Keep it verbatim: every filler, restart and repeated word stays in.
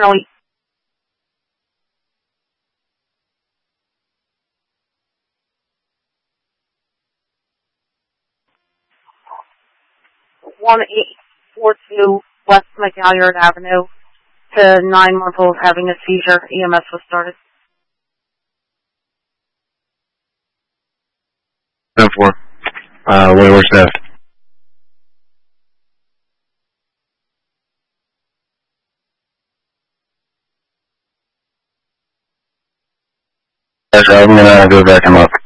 Definitely. one eight four two West McGalliard Avenue to nine-month-old having a seizure. E M S was started. ten four. Uh, where was that? I'm gonna go back him up.